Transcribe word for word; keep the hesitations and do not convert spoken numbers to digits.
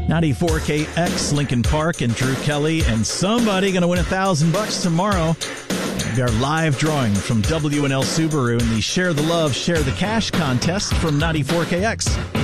ninety-four K X, Lincoln Park, and Drew Kelly, and somebody going to win a thousand bucks tomorrow. We are live drawing from W and L Subaru in the Share the Love, Share the Cash contest from ninety-four K X.